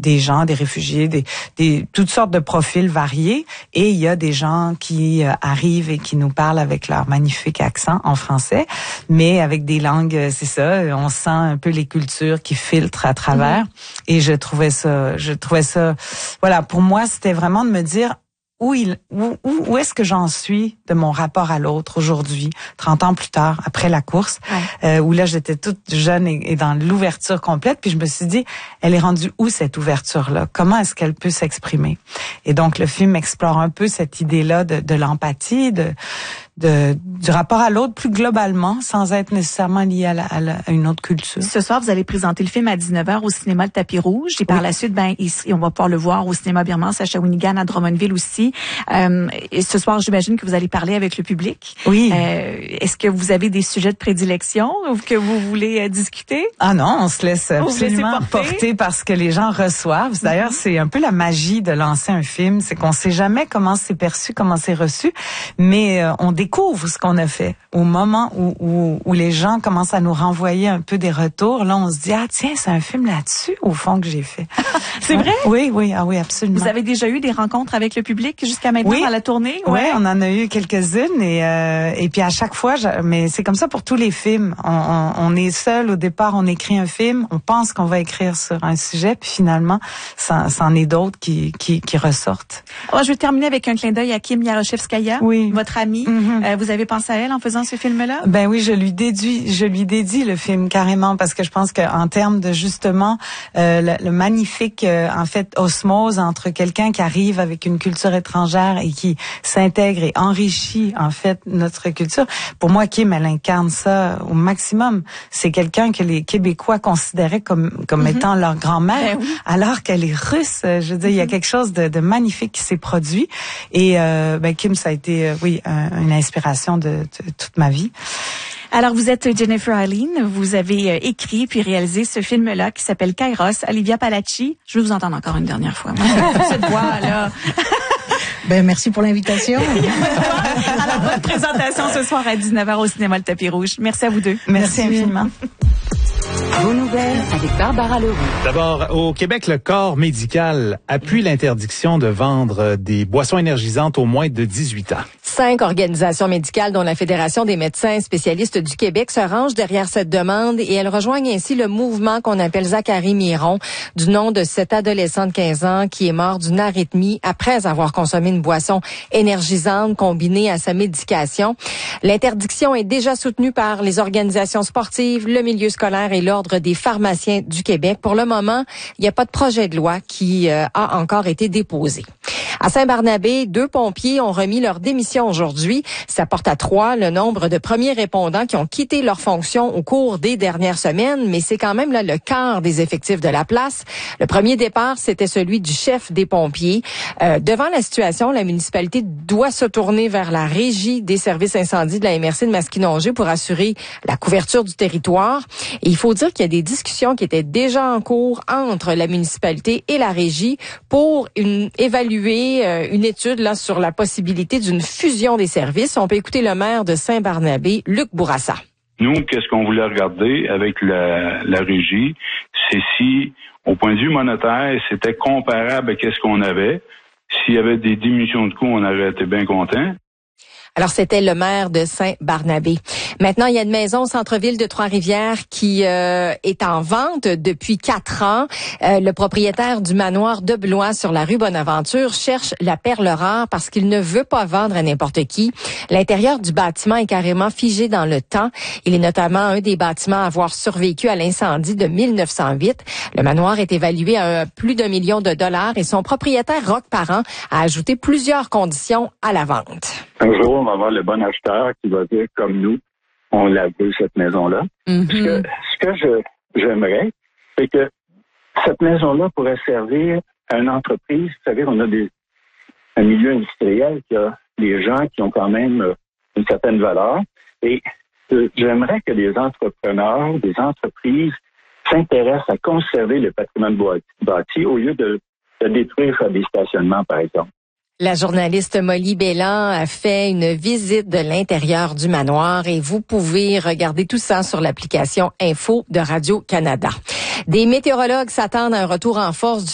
des gens, des réfugiés, toutes sortes de profils variés. Et il y a des gens qui arrivent et qui nous parlent avec leur magnifique accent en français, mais avec des langues, c'est ça, on sent un peu les cultures qui filtrent à travers. Et je trouvais ça, voilà, pour moi, c'était vraiment de me dire, où est-ce que j'en suis de mon rapport à l'autre aujourd'hui, 30 ans plus tard, après la course, où là, j'étais toute jeune et dans l'ouverture complète, puis je me suis dit, elle est rendue où cette ouverture-là? Comment est-ce qu'elle peut s'exprimer? Et donc, le film explore un peu cette idée-là de l'empathie, du rapport à l'autre plus globalement, sans être nécessairement lié à une autre culture. Ce soir, vous allez présenter le film à 19h au cinéma Le Tapis Rouge. Et par la suite, ici, on va pouvoir le voir au cinéma Birmance à Shawinigan, à Drummondville aussi. Et ce soir, j'imagine que vous allez parler avec le public. Oui. Est-ce que vous avez des sujets de prédilection ou que vous voulez discuter? Ah non, on se laisse absolument porter par ce que les gens reçoivent. D'ailleurs, c'est un peu la magie de lancer un film, c'est qu'on sait jamais comment c'est perçu, comment c'est reçu, mais on découvre ce qu'on a fait. Au moment où les gens commencent à nous renvoyer un peu des retours, là, on se dit, ah tiens, c'est un film là-dessus, au fond, que j'ai fait. C'est vrai? Oui, absolument. Vous avez déjà eu des rencontres avec le public jusqu'à maintenant à la tournée? Oui, on en a eu quelques-unes et puis à chaque fois, mais c'est comme ça pour tous les films. On est seul au départ, on écrit un film, on pense qu'on va écrire sur un sujet, puis finalement, ça en est d'autres qui ressortent. Oh, je vais terminer avec un clin d'œil à Kim Yaroshevskaya, votre amie. Vous avez pensé à elle en faisant ce film-là? Ben oui, je lui dédie le film carrément parce que je pense qu'en termes de justement le magnifique en fait osmose entre quelqu'un qui arrive avec une culture étrangère et qui s'intègre et enrichit en fait notre culture. Pour moi, Kim, elle incarne ça au maximum. C'est quelqu'un que les Québécois considéraient comme étant leur grand-mère, alors qu'elle est russe. Je veux dire, il y a quelque chose de magnifique qui s'est produit. Et Kim, ça a été une inspiration de toute ma vie. Alors, vous êtes Jennifer Eileen. Vous avez écrit puis réalisé ce film-là qui s'appelle Kairos. Olivia Palacci. Je veux vous entendre encore une dernière fois. Cette voix-là. Merci pour l'invitation. Alors, bonne présentation ce soir à 19h au cinéma Le Tapis Rouge. Merci à vous deux. Merci infiniment. Vos nouvelles avec Barbara Leroux. D'abord, au Québec, le corps médical appuie l'interdiction de vendre des boissons énergisantes aux moins de 18 ans. 5 organisations médicales, dont la Fédération des médecins spécialistes du Québec, se rangent derrière cette demande et elles rejoignent ainsi le mouvement qu'on appelle Zachary Miron, du nom de cet adolescent de 15 ans qui est mort d'une arythmie après avoir consommé une boisson énergisante combinée à sa médication. L'interdiction est déjà soutenue par les organisations sportives, le milieu scolaire et l'Ordre des pharmaciens du Québec. Pour le moment, il n'y a pas de projet de loi qui a encore été déposé. À Saint-Barnabé, 2 pompiers ont remis leur démission aujourd'hui. Ça porte à 3 le nombre de premiers répondants qui ont quitté leurs fonctions au cours des dernières semaines, mais c'est quand même là le quart des effectifs de la place. Le premier départ, c'était celui du chef des pompiers. Devant la situation, la municipalité doit se tourner vers la régie des services incendies de la MRC de Masquinongé pour assurer la couverture du territoire. Et il faut dire qu'il y a des discussions qui étaient déjà en cours entre la municipalité et la régie pour évaluer une étude là sur la possibilité d'une fusion des services. On peut écouter le maire de Saint-Barnabé, Luc Bourassa. Nous, qu'est-ce qu'on voulait regarder avec la régie, c'est si, au point de vue monétaire, c'était comparable à qu'est-ce qu'on avait. S'il y avait des diminutions de coûts, on aurait été bien contents. Alors, c'était le maire de Saint-Barnabé. Maintenant, il y a une maison au centre-ville de Trois-Rivières qui est en vente depuis 4 ans. Le propriétaire du manoir de Blois sur la rue Bonaventure cherche la perle rare parce qu'il ne veut pas vendre à n'importe qui. L'intérieur du bâtiment est carrément figé dans le temps. Il est notamment un des bâtiments à avoir survécu à l'incendie de 1908. Le manoir est évalué à plus d'1 million de dollars et son propriétaire, Roch Parent, a ajouté plusieurs conditions à la vente. Un jour, on va avoir le bon acheteur qui va dire, comme nous, on la veut, cette maison-là. Ce que j'aimerais, c'est que cette maison-là pourrait servir à une entreprise. Vous savez, on a un milieu industriel qui a des gens qui ont quand même une certaine valeur. Et j'aimerais que les entrepreneurs, des entreprises s'intéressent à conserver le patrimoine bâti au lieu de détruire des stationnements, par exemple. La journaliste Molly Bélan a fait une visite de l'intérieur du manoir et vous pouvez regarder tout ça sur l'application Info de Radio-Canada. Des météorologues s'attendent à un retour en force du